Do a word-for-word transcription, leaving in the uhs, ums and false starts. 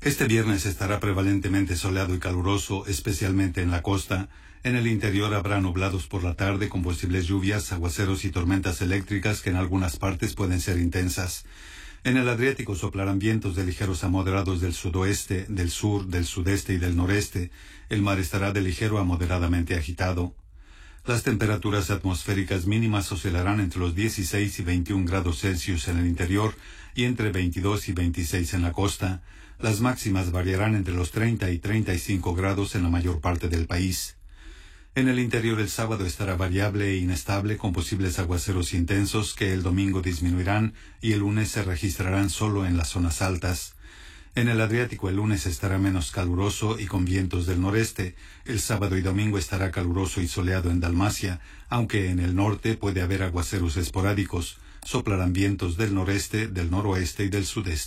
Este viernes estará prevalentemente soleado y caluroso, especialmente en la costa. En el interior habrá nublados por la tarde con posibles lluvias, aguaceros y tormentas eléctricas que en algunas partes pueden ser intensas. En el Adriático soplarán vientos de ligeros a moderados del sudoeste, del sur, del sudeste y del noreste. El mar estará de ligero a moderadamente agitado. Las temperaturas atmosféricas mínimas oscilarán entre los dieciséis y veintiún grados Celsius en el interior y entre veintidós y veintiséis en la costa. Las máximas variarán entre los treinta y treinta y cinco grados en la mayor parte del país. En el interior el sábado estará variable e inestable con posibles aguaceros intensos que el domingo disminuirán y el lunes se registrarán solo en las zonas altas. En el Adriático el lunes estará menos caluroso y con vientos del noreste. El sábado y domingo estará caluroso y soleado en Dalmacia, aunque en el norte puede haber aguaceros esporádicos. Soplarán vientos del noreste, del noroeste y del sudeste.